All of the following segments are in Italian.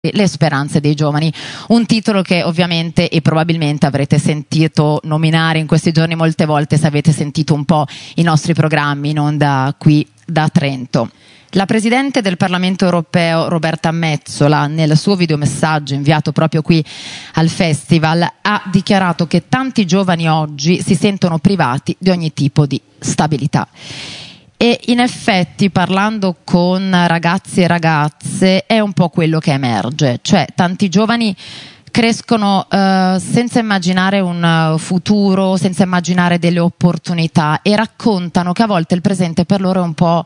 Le speranze dei giovani, un titolo che ovviamente e probabilmente avrete sentito nominare in questi giorni molte volte se avete sentito un po' i nostri programmi in onda qui da Trento. La Presidente del Parlamento Europeo Roberta Metsola, nel suo videomessaggio inviato proprio qui al Festival, ha dichiarato che tanti giovani oggi si sentono privati di ogni tipo di stabilità. E in effetti, parlando con ragazzi e ragazze, è un po' quello che emerge, cioè tanti giovani crescono senza immaginare un futuro, senza immaginare delle opportunità, e raccontano che a volte il presente per loro è un po'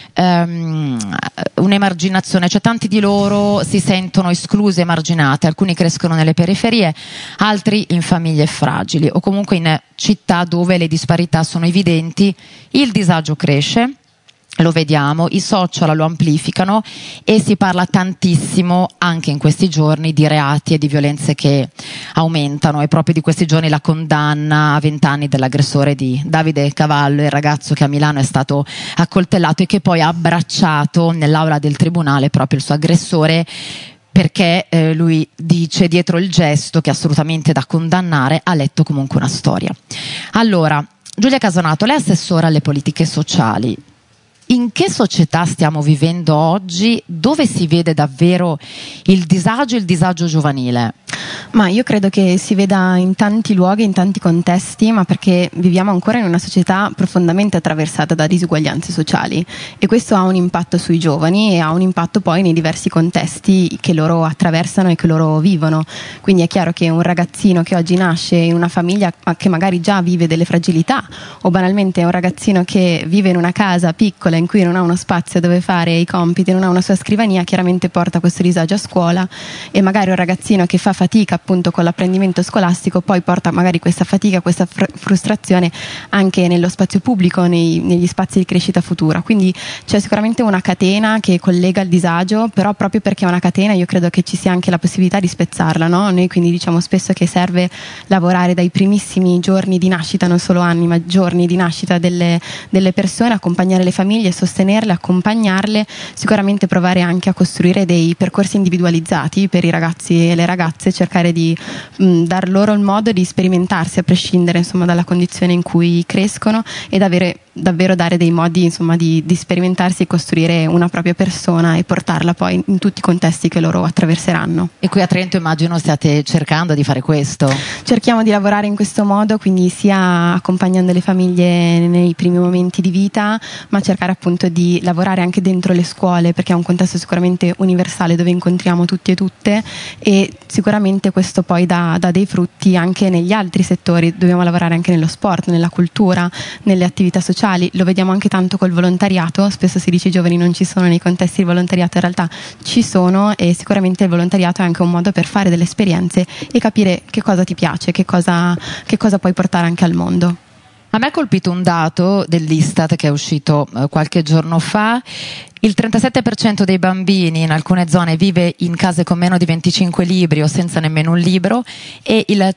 un'emarginazione, cioè tanti di loro si sentono esclusi, emarginati, alcuni crescono nelle periferie, altri in famiglie fragili o comunque in città dove le disparità sono evidenti, il disagio cresce. Lo vediamo, i social lo amplificano e si parla tantissimo anche in questi giorni di reati e di violenze che aumentano. È proprio di questi giorni la condanna a 20 anni dell'aggressore di Davide Cavallo, il ragazzo che a Milano è stato accoltellato e che poi ha abbracciato nell'aula del tribunale proprio il suo aggressore, perché lui dice dietro il gesto, che è assolutamente da condannare, ha letto comunque una storia. Allora, Giulia Casanato, lei è assessora alle politiche sociali. In che società stiamo vivendo oggi? Dove si vede davvero il disagio giovanile? Ma io credo che si veda in tanti luoghi, in tanti contesti, ma perché viviamo ancora in una società profondamente attraversata da disuguaglianze sociali, e questo ha un impatto sui giovani e ha un impatto poi nei diversi contesti che loro attraversano e che loro vivono. Quindi è chiaro che un ragazzino che oggi nasce in una famiglia che magari già vive delle fragilità, o banalmente un ragazzino che vive in una casa piccola in cui non ha uno spazio dove fare i compiti, non ha una sua scrivania, chiaramente porta questo disagio a scuola, e magari un ragazzino che fa fatica appunto con l'apprendimento scolastico poi porta magari questa fatica, questa frustrazione anche nello spazio pubblico, negli spazi di crescita futura. Quindi c'è sicuramente una catena che collega il disagio, però proprio perché è una catena io credo che ci sia anche la possibilità di spezzarla, no? Noi quindi diciamo spesso che serve lavorare dai primissimi giorni di nascita, non solo anni ma giorni di nascita delle persone, accompagnare le famiglie, sostenerle, accompagnarle, sicuramente provare anche a costruire dei percorsi individualizzati per i ragazzi e le ragazze, cercare di dar loro il modo di sperimentarsi a prescindere insomma dalla condizione in cui crescono, ed avere davvero dare dei modi insomma di sperimentarsi e costruire una propria persona e portarla poi in tutti i contesti che loro attraverseranno. E qui a Trento immagino stiate cercando di fare questo. Cerchiamo di lavorare in questo modo, quindi sia accompagnando le famiglie nei primi momenti di vita, ma cercare appunto di lavorare anche dentro le scuole, perché è un contesto sicuramente universale dove incontriamo tutti e tutte, e sicuramente questo poi dà dei frutti anche negli altri settori. Dobbiamo lavorare anche nello sport, nella cultura, nelle attività sociali. Lo vediamo anche tanto col volontariato. Spesso si dice i giovani non ci sono nei contesti di volontariato, in realtà ci sono, e sicuramente il volontariato è anche un modo per fare delle esperienze e capire che cosa ti piace, che cosa puoi portare anche al mondo. A me ha colpito un dato dell'Istat che è uscito qualche giorno fa. Il 37% dei bambini in alcune zone vive in case con meno di 25 libri o senza nemmeno un libro, e il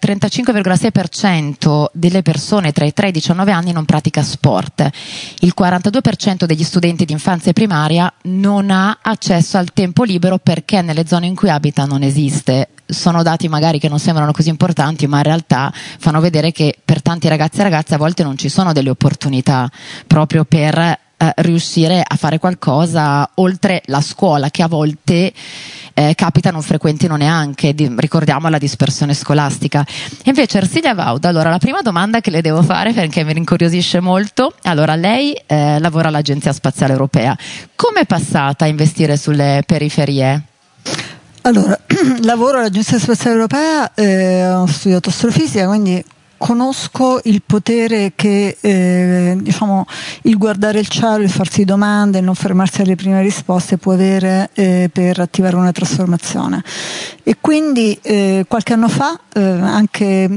35,6% delle persone tra i 3 e i 19 anni non pratica sport. Il 42% degli studenti di infanzia primaria non ha accesso al tempo libero perché nelle zone in cui abita non esiste. Sono dati magari che non sembrano così importanti, ma in realtà fanno vedere che per tanti ragazzi e ragazze a volte non ci sono delle opportunità proprio per riuscire a fare qualcosa oltre la scuola, che a volte capita non frequentino neanche, ricordiamo la dispersione scolastica. E invece Ersilia Vauda, allora la prima domanda che le devo fare, perché mi incuriosisce molto, allora lei lavora all'Agenzia Spaziale Europea, come è passata a investire sulle periferie? Allora, lavoro all'Agenzia Spaziale Europea, ho studiato astrofisica, quindi conosco il potere che il guardare il cielo, il farsi domande, il non fermarsi alle prime risposte può avere per attivare una trasformazione. E quindi qualche anno fa anche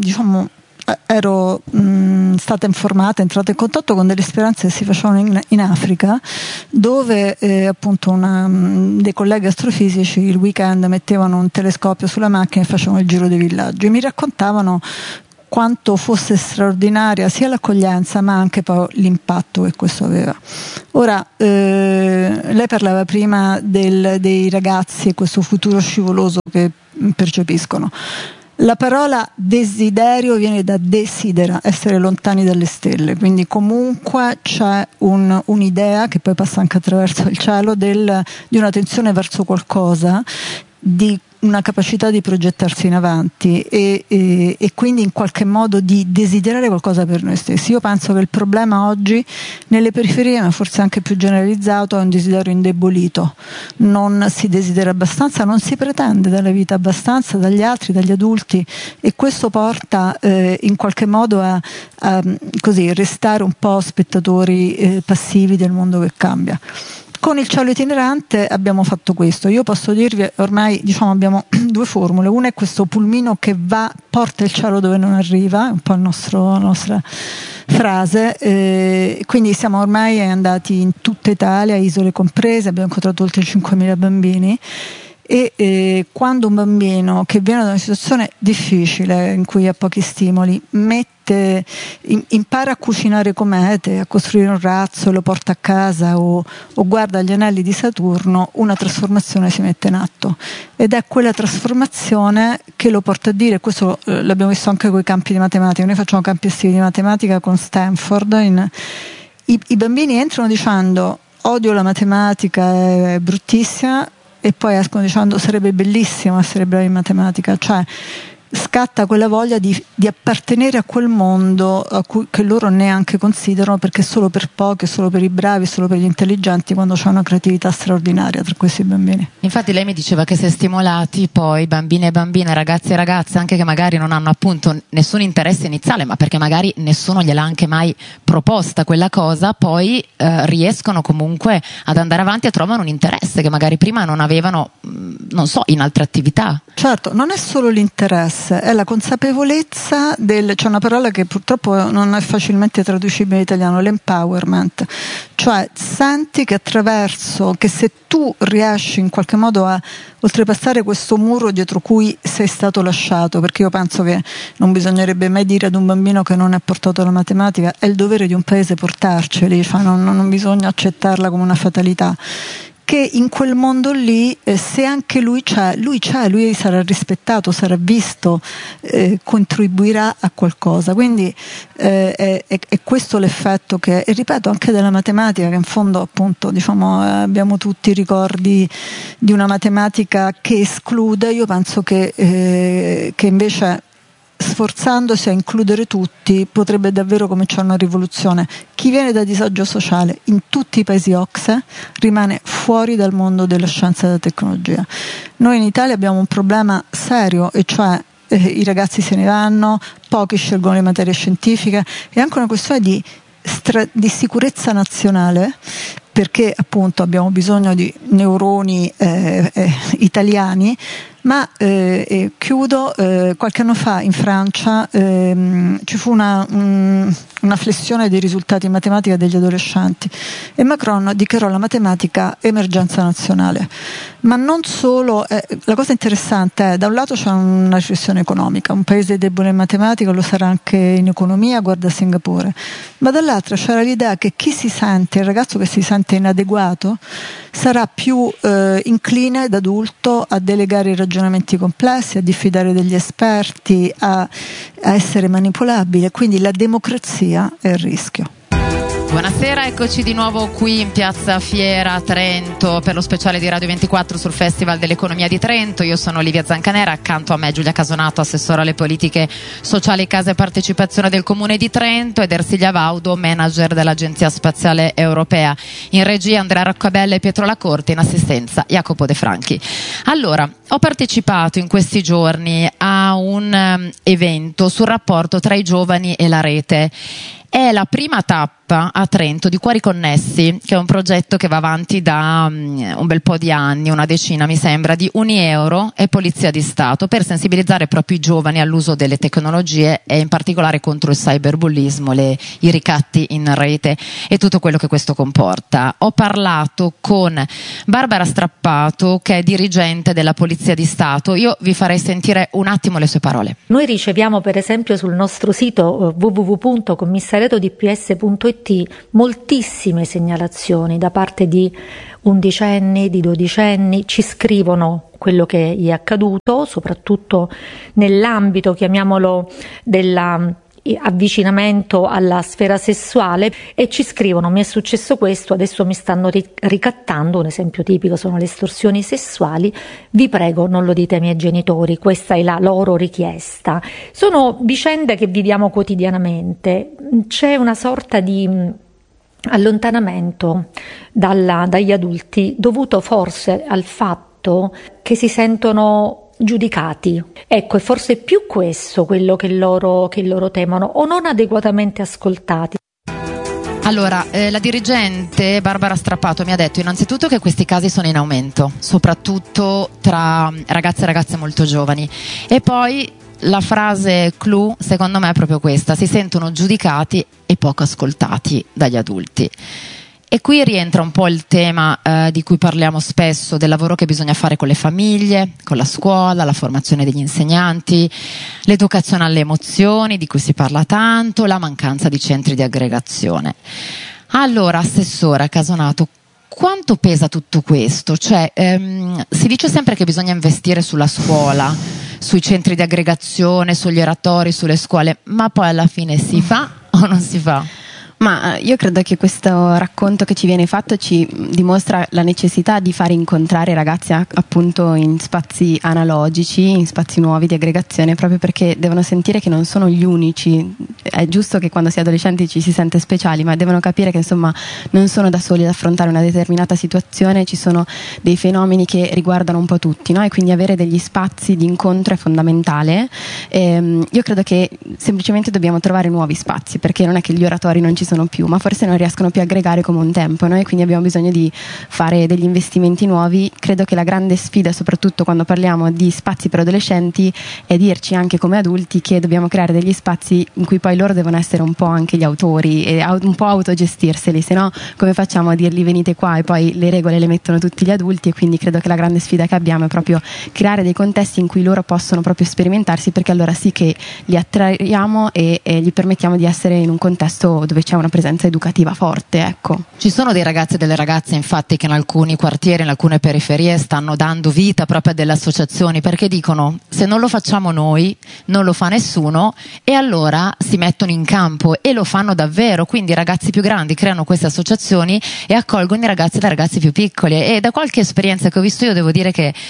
ero stata informata, entrata in contatto con delle esperienze che si facevano in Africa, dove appunto dei colleghi astrofisici il weekend mettevano un telescopio sulla macchina e facevano il giro dei villaggi e mi raccontavano quanto fosse straordinaria sia l'accoglienza ma anche poi l'impatto che questo aveva. Ora, lei parlava prima dei ragazzi e questo futuro scivoloso che percepiscono. La parola desiderio viene da desidera, essere lontani dalle stelle, quindi comunque c'è un'idea che poi passa anche attraverso il cielo di una tensione verso qualcosa, di una capacità di progettarsi in avanti e quindi in qualche modo di desiderare qualcosa per noi stessi. Io penso che il problema oggi nelle periferie, ma forse anche più generalizzato, è un desiderio indebolito, non si desidera abbastanza, non si pretende dalla vita abbastanza, dagli altri, dagli adulti, e questo porta in qualche modo a così restare un po' spettatori passivi del mondo che cambia. Con il cielo itinerante abbiamo fatto questo. Io posso dirvi, ormai abbiamo due formule. Una è questo pulmino che porta il cielo dove non arriva, è un po' la nostra frase, quindi siamo ormai andati in tutta Italia, isole comprese, abbiamo incontrato oltre 5.000 bambini. E quando un bambino che viene da una situazione difficile in cui ha pochi stimoli impara a cucinare comete, a costruire un razzo e lo porta a casa o guarda gli anelli di Saturno, una trasformazione si mette in atto, ed è quella trasformazione che lo porta a dire, questo l'abbiamo visto anche con i campi di matematica. Noi facciamo campi estivi di matematica con Stanford, i bambini entrano dicendo odio la matematica, è bruttissima, e poi escono dicendo sarebbe bellissimo essere bravi in matematica, cioè scatta quella voglia di appartenere a quel mondo che loro neanche considerano, perché solo per pochi, solo per i bravi, solo per gli intelligenti, quando c'è una creatività straordinaria tra questi bambini. Infatti lei mi diceva che se stimolati poi bambini e bambine, ragazzi e ragazze, anche che magari non hanno appunto nessun interesse iniziale, ma perché magari nessuno gliel'ha anche mai proposta quella cosa, poi riescono comunque ad andare avanti e trovano un interesse che magari prima non avevano, non so, in altre attività. Certo, non è solo l'interesse, è la consapevolezza c'è una parola che purtroppo non è facilmente traducibile in italiano, l'empowerment, cioè senti che che se tu riesci in qualche modo a oltrepassare questo muro dietro cui sei stato lasciato, perché io penso che non bisognerebbe mai dire ad un bambino che non è portato alla matematica, è il dovere di un paese portarceli, cioè non bisogna accettarla come una fatalità, che in quel mondo lì se anche lui sarà rispettato, sarà visto, contribuirà a qualcosa, quindi è questo l'effetto che, e ripeto, anche della matematica, che in fondo appunto abbiamo tutti i ricordi di una matematica che esclude. Io penso che invece, sforzandosi a includere tutti, potrebbe davvero cominciare una rivoluzione. Chi viene da disagio sociale in tutti i paesi OCSE rimane fuori dal mondo della scienza e della tecnologia. Noi in Italia abbiamo un problema serio, e cioè i ragazzi se ne vanno, pochi scelgono le materie scientifiche, è anche una questione di sicurezza nazionale, perché appunto abbiamo bisogno di neuroni italiani. Ma chiudo, qualche anno fa in Francia ci fu una flessione dei risultati in matematica degli adolescenti e Macron dichiarò la matematica emergenza nazionale. Ma non solo, la cosa interessante è, da un lato c'è una riflessione economica, un paese debole in matematica lo sarà anche in economia, guarda Singapore, ma dall'altra c'era l'idea che il ragazzo che si sente inadeguato sarà più incline da adulto a delegare i ragionamenti complessi, a diffidare degli esperti, a essere manipolabile, quindi la democrazia è il rischio. Buonasera, eccoci di nuovo qui in Piazza Fiera a Trento per lo speciale di Radio 24 sul Festival dell'Economia di Trento. Io sono Livia Zancanera, accanto a me Giulia Casonato, assessora alle politiche sociali, casa e partecipazione del Comune di Trento, ed Ersilia Vaudo, manager dell'Agenzia Spaziale Europea. In regia Andrea Roccabella e Pietro Lacorte, in assistenza Jacopo De Franchi. Allora, ho partecipato in questi giorni a un evento sul rapporto tra i giovani e la rete. È la prima tappa a Trento di Cuori Connessi, che è un progetto che va avanti da un bel po' di anni, una decina mi sembra, di Unieuro e Polizia di Stato, per sensibilizzare proprio i giovani all'uso delle tecnologie e in particolare contro il cyberbullismo, i ricatti in rete e tutto quello che questo comporta. Ho parlato con Barbara Strappato, che è dirigente della Polizia polizia di Stato. Io vi farei sentire un attimo le sue parole. Noi riceviamo per esempio sul nostro sito www.commissariatodps.it moltissime segnalazioni da parte di undicenni, di dodicenni, ci scrivono quello che gli è accaduto, soprattutto nell'ambito, chiamiamolo, dell'avvicinamento alla sfera sessuale, e ci scrivono: mi è successo questo, adesso mi stanno ricattando. Un esempio tipico sono le estorsioni sessuali, vi prego non lo dite ai miei genitori, questa è la loro richiesta. Sono vicende che viviamo quotidianamente. C'è una sorta di allontanamento dagli adulti dovuto forse al fatto che si sentono giudicati. Ecco, è forse più questo quello che loro temono, o non adeguatamente ascoltati. Allora, la dirigente Barbara Strappato mi ha detto innanzitutto che questi casi sono in aumento, soprattutto tra ragazze e ragazze molto giovani, e poi la frase clou secondo me è proprio questa: si sentono giudicati e poco ascoltati dagli adulti. E qui rientra un po' il tema di cui parliamo spesso, del lavoro che bisogna fare con le famiglie, con la scuola, la formazione degli insegnanti, l'educazione alle emozioni di cui si parla tanto, la mancanza di centri di aggregazione. Allora, Assessora Casonato, quanto pesa tutto questo? Cioè, si dice sempre che bisogna investire sulla scuola, sui centri di aggregazione, sugli oratori, sulle scuole, ma poi alla fine si fa o non si fa? Ma io credo che questo racconto che ci viene fatto ci dimostra la necessità di fare incontrare i ragazzi appunto in spazi analogici, in spazi nuovi di aggregazione, proprio perché devono sentire che non sono gli unici. È giusto che quando si è adolescenti ci si sente speciali, ma devono capire che insomma non sono da soli ad affrontare una determinata situazione, ci sono dei fenomeni che riguardano un po' tutti, no? E quindi avere degli spazi di incontro è fondamentale. Io credo che semplicemente dobbiamo trovare nuovi spazi, perché non è che gli oratori non ci sono più, ma forse non riescono più a aggregare come un tempo, no? E quindi abbiamo bisogno di fare degli investimenti nuovi. Credo che la grande sfida, soprattutto quando parliamo di spazi per adolescenti, è dirci anche come adulti che dobbiamo creare degli spazi in cui poi loro devono essere un po' anche gli autori e un po' autogestirseli, se no come facciamo a dirgli venite qua e poi le regole le mettono tutti gli adulti? E quindi credo che la grande sfida che abbiamo è proprio creare dei contesti in cui loro possono proprio sperimentarsi, perché allora sì che li attraiamo e gli permettiamo di essere in un contesto dove c'è una presenza educativa forte, ecco. Ci sono dei ragazzi e delle ragazze infatti che in alcuni quartieri, in alcune periferie stanno dando vita proprio a delle associazioni, perché dicono: se non lo facciamo noi non lo fa nessuno, e allora si mettono in campo e lo fanno davvero. Quindi i ragazzi più grandi creano queste associazioni e accolgono i ragazzi e le ragazze più piccoli, e da qualche esperienza che ho visto io devo dire che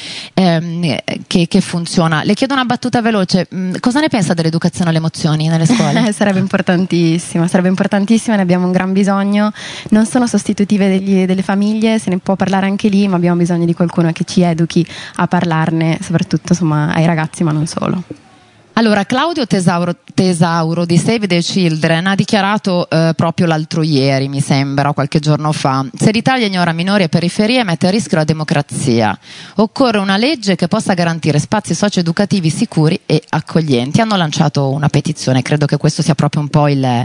funziona. Le chiedo una battuta veloce: cosa ne pensa dell'educazione alle emozioni nelle scuole? Sarebbe importantissima, ne abbiamo un gran bisogno. Non sono sostitutive delle famiglie, se ne può parlare anche lì, ma abbiamo bisogno di qualcuno che ci educhi a parlarne, soprattutto insomma ai ragazzi, ma non solo. Allora, Claudio Tesauro di Save the Children ha dichiarato proprio l'altro ieri, mi sembra, qualche giorno fa: se l'Italia ignora minori e periferie mette a rischio la democrazia. Occorre una legge che possa garantire spazi socio-educativi sicuri e accoglienti. Hanno lanciato una petizione, credo che questo sia proprio un po' il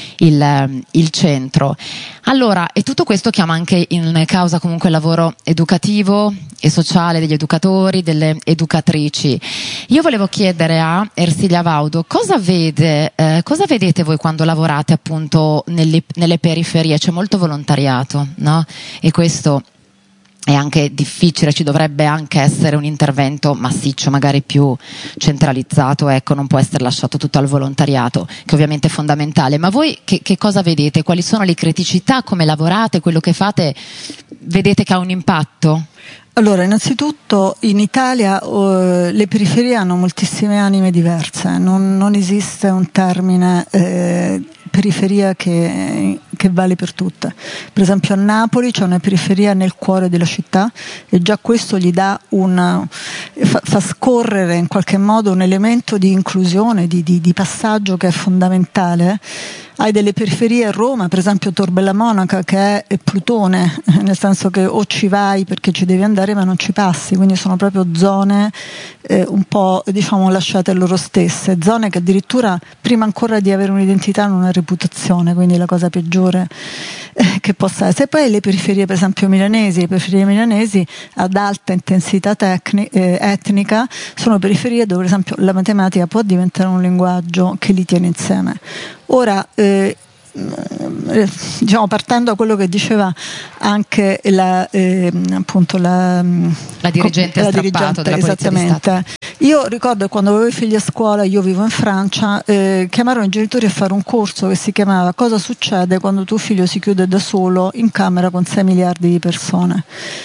centro. Allora, e tutto questo chiama anche in causa comunque il lavoro educativo e sociale degli educatori, delle educatrici. Io volevo chiedere a Ersilia Vaudo cosa vedete voi quando lavorate appunto nelle periferie? C'è molto volontariato, no? E questo è anche difficile, ci dovrebbe anche essere un intervento massiccio, magari più centralizzato, ecco, non può essere lasciato tutto al volontariato, che ovviamente è fondamentale. Ma voi che cosa vedete? Quali sono le criticità? Come lavorate? Quello che fate vedete che ha un impatto? Allora, innanzitutto in Italia le periferie hanno moltissime anime diverse, non esiste un termine periferia che vale per tutte. Per esempio a Napoli c'è una periferia nel cuore della città e già questo gli dà fa scorrere in qualche modo un elemento di inclusione, di passaggio che è fondamentale. hai delle periferie a Roma, per esempio Tor Bella Monaca, che è Plutone, nel senso che o ci vai perché ci devi andare ma non ci passi, quindi sono proprio zone un po', diciamo, lasciate a loro stesse, zone che addirittura prima ancora di avere un'identità hanno una reputazione, quindi la cosa peggiore che possa essere. Poi le periferie, per esempio milanesi, le periferie milanesi ad alta intensità etnica sono periferie dove, per esempio, la matematica può diventare un linguaggio che li tiene insieme. Ora, diciamo, partendo da quello che diceva anche appunto la dirigente della Polizia di Stato. Io ricordo che quando avevo i figli a scuola, io vivo in Francia, chiamarono i genitori a fare un corso che si chiamava Cosa succede quando tuo figlio si chiude da solo in camera con 6 miliardi di persone,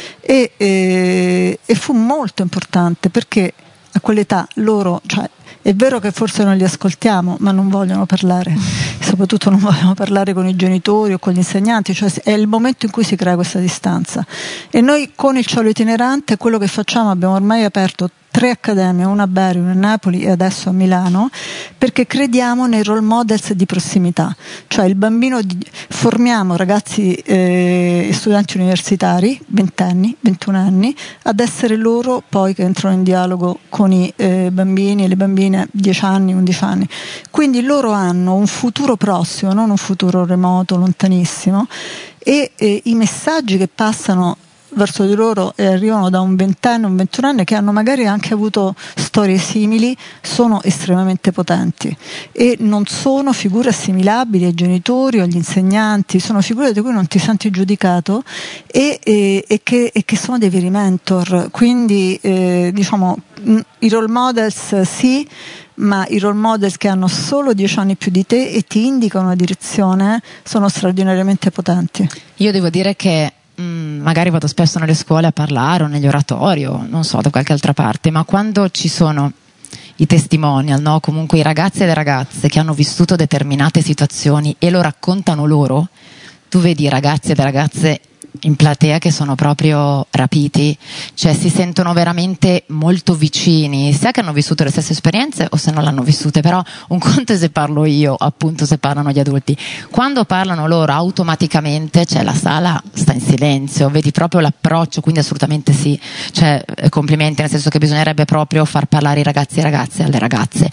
e fu molto importante, perché a quell'età loro, cioè, è vero che forse non li ascoltiamo, ma non vogliono parlare, soprattutto non vogliono parlare con i genitori o con gli insegnanti, cioè è il momento in cui si crea questa distanza. E noi con il Cielo Itinerante quello che facciamo, abbiamo ormai aperto 3 accademie, una a Bari, una a Napoli e adesso a Milano, perché crediamo nei role models di prossimità, cioè il bambino formiamo ragazzi e studenti universitari, 20 anni, 21 anni, ad essere loro poi che entrano in dialogo con i bambini e le bambine 10 anni, 11 anni. Quindi loro hanno un futuro prossimo, non un futuro remoto, lontanissimo, e i messaggi che passano verso di loro e arrivano da un 20enne, un 21enne che hanno magari anche avuto storie simili, sono estremamente potenti e non sono figure assimilabili ai genitori o agli insegnanti, sono figure di cui non ti senti giudicato e che sono dei veri mentor. Quindi diciamo i role models sì, ma i role models che hanno solo 10 anni più di te e ti indicano una direzione sono straordinariamente potenti. Io devo dire che magari vado spesso nelle scuole a parlare o negli oratori o non so, da qualche altra parte, ma quando ci sono i testimonial, no? Comunque i ragazzi e le ragazze che hanno vissuto determinate situazioni e lo raccontano loro, tu vedi i ragazzi e le ragazze in platea che sono proprio rapiti, cioè si sentono veramente molto vicini, sia che hanno vissuto le stesse esperienze o se non l'hanno vissute, però un conto è se parlo io, appunto, se parlano gli adulti, quando parlano loro automaticamente, cioè la sala sta in silenzio, vedi proprio l'approccio, quindi assolutamente sì, cioè complimenti, nel senso che bisognerebbe proprio far parlare i ragazzi e ragazze alle ragazze.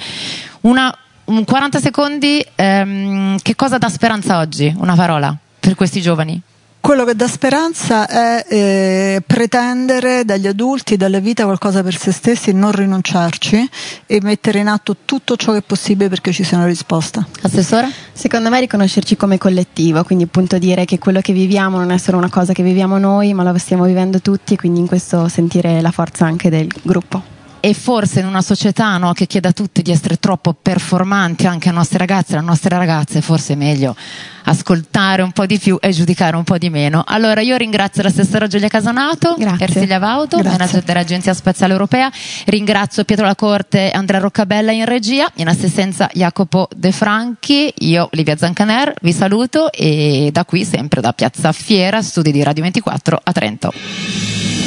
Un 40 secondi, che cosa dà speranza oggi? Una parola per questi giovani? Quello che dà speranza è pretendere dagli adulti, dalla vita, qualcosa per se stessi, non rinunciarci e mettere in atto tutto ciò che è possibile perché ci sia una risposta. Assessore? Secondo me riconoscerci come collettivo, quindi appunto dire che quello che viviamo non è solo una cosa che viviamo noi, ma la stiamo vivendo tutti, e quindi in questo sentire la forza anche del gruppo. E forse in una società, no, che chiede a tutti di essere troppo performanti, anche ai nostri ragazzi e alle nostre ragazze, forse è meglio ascoltare un po' di più e giudicare un po' di meno. Allora io ringrazio l'assessora Giulia Casanato, Ersilia Vauto, manager dell'Agenzia Spaziale Europea, ringrazio Pietro Lacorte e Andrea Roccabella in regia, in assistenza Jacopo De Franchi, io Livia Zancaner vi saluto e da qui sempre da Piazza Fiera, studi di Radio 24 a Trento.